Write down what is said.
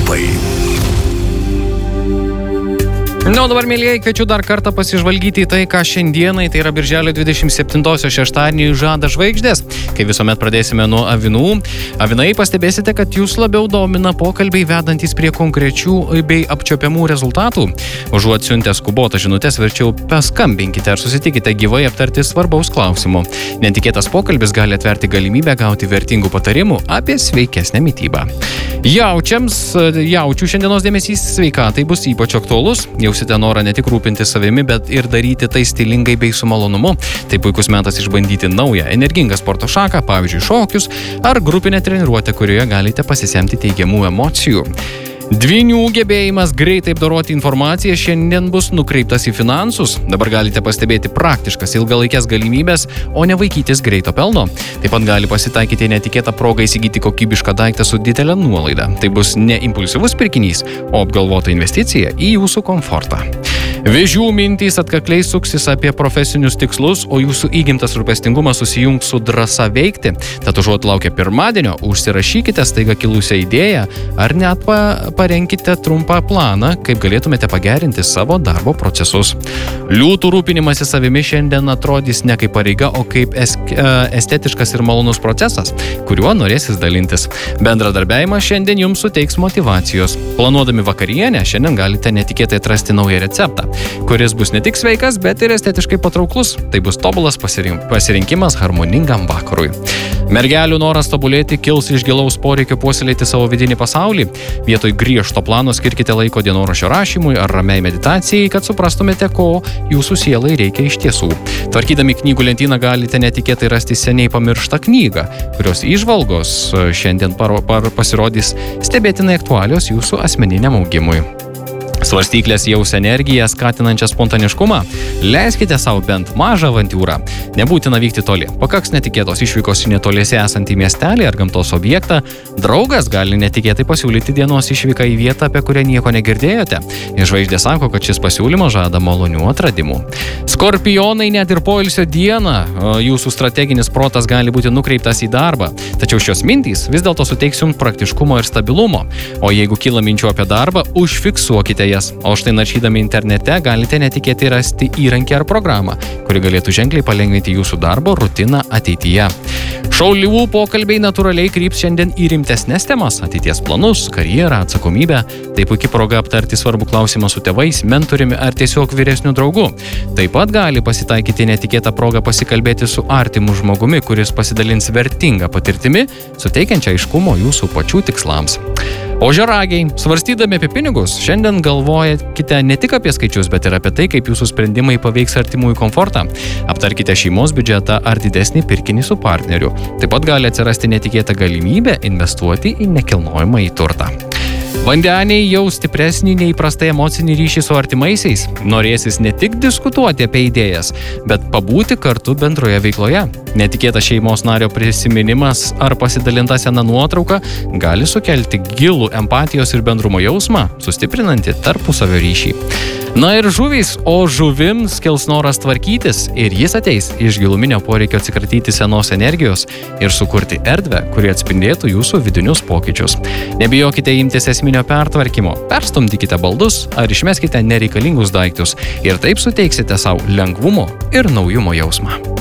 trumpai. Na, o dabar, mėlyjei, kviečiu dar kartą pasižvalgyti į tai, ką šiandienai, tai yra birželio 27-osios šeštadienį žada žvaigždės. Kai visuomet pradėsime nuo avinų. Avinai, pastebėsite, kad jūs labiau domina pokalbiai vedantys prie konkrečių bei apčiopiamų rezultatų. Užuot siuntę skubotą žinutės, verčiau paskambinkite ar susitikite gyvai aptarti svarbaus klausimo. Netikėtas pokalbis gali atverti galimybę gauti vertingų patarimų apie sveikesnę mitybą. Jaučių šiandienos dėmesys sveikatai bus ypač aktuolus. Jausite norą ne tik rūpinti savimi, bet ir daryti tai stilingai bei su malonumu. Tai puikus metas išbandyti naują energingą sporto šaką, pavyzdžiui, šokius ar grupinę treniruotę, kurioje galite pasisemti teigiamų emocijų. Dvynių gebėjimas greitai apdoroti informaciją šiandien bus nukreiptas į finansus. Dabar galite pastebėti praktiškas ilgalaikės galimybės, o ne vaikytis greito pelno. Taip pat gali pasitaikyti netikėtą progą įsigyti kokybišką daiktą su didelė nuolaida. Tai bus ne impulsyvus pirkinys, o apgalvota investicija į jūsų komfortą. Vėžių mintys atkakliai suksis apie profesinius tikslus, o jūsų įgimtas rūpestingumas susijungs su drąsa veikti. Tad užuot laukę pirmadienio, užsirašykite staiga kilusią idėją ar net parenkite trumpą planą, kaip galėtumėte pagerinti savo darbo procesus. Liūtų rūpinimasis savimi šiandien atrodys ne kaip pareiga, o kaip estetiškas ir malonus procesas, kuriuo norėsis dalintis. Bendradarbiavimas šiandien jums suteiks motyvacijos. Planuodami vakarienę, šiandien galite netikėtai atrasti naują receptą, kuris bus ne tik sveikas, bet ir estetiškai patrauklus. Tai bus tobulas pasirinkimas harmoningam vakarui. Mergelių noras tobulėti kils iš gilaus poreikio puoselėti savo vidinį pasaulį. Vietoj griežto plano skirkite laiko dienoraščio rašymui ar ramiai meditacijai, kad suprastumėte, ko jūsų sielai reikia iš tiesų. Tvarkydami knygų lentyną galite netikėtai rasti seniai pamirštą knygą, kurios įžvalgos šiandien pasirodys stebėtinai aktualios jūsų asmeniniam augimui. Svarstyklės jaus energiją, skatinančią spontaniškumą. Leiskite savo bent mažą avantiūrą. Nebūtina vykti toli. Pakaks netikėtos išvykos į netoliese esantį miestelį ar gamtos objektą. Draugas gali netikėtai pasiūlyti dienos išvyką į vietą, apie kurią nieko negirdėjote. Žvaigždė sako, kad šis pasiūlymas žada malonių atradimų. Skorpionai, net ir poilsio dieną jūsų strateginis protas gali būti nukreiptas į darbą. Tačiau šios mintys vis dėlto suteiks jums praktiškumo ir stabilumo. O jeigu kyla minčių apie darbą, užfiksuokite jas. O štai naršydami internete galite netikėtai rasti įrankį ar programą, kuri galėtų ženkliai palengvinti jūsų darbo rutiną ateityje. Šaulių pokalbiai natūraliai kryps šiandien į rimtesnes temas, ateities planus, karjerą, atsakomybę. Tai puikia proga aptarti svarbų klausimą su tėvais, mentoriumi ar tiesiog vyresniu draugu. Taip pat gali pasitaikyti netikėtą progą pasikalbėti su artimu žmogumi, kuris pasidalins vertingą patirtimi, suteikiančią aiškumo jūsų pačių tikslams. Ožiaragiai, svarstydami apie pinigus, šiandien galvojate ne tik apie skaičius, bet ir apie tai, kaip jūsų sprendimai paveiks artimųjų komfortą. Aptarkite šeimos biudžetą ar didesnį pirkinį su partneriu. Taip pat gali atsirasti netikėta galimybė investuoti į nekilnojamąjį turtą. Vandeniai jau stipresnį neįprastai emocinį ryšį su artimaisiais. Norėsis ne tik diskutuoti apie idėjas, bet pabūti kartu bendroje veikloje. Netikėtas šeimos nario prisiminimas ar pasidalinta sena nuotrauka gali sukelti gilų empatijos ir bendrumo jausmą, sustiprinantį tarpusavio ryšį. Na ir žuvys, o žuvims kils noras tvarkytis ir jis ateis iš giluminio poreikio atsikratyti senos energijos ir sukurti erdvę, kuri atspindėtų jūsų vidinius pokyčius. Nebijokite imtis esminio pertvarkymo, perstumdykite baldus ar išmeskite nereikalingus daiktus ir taip suteiksite savo lengvumo ir naujumo jausmą.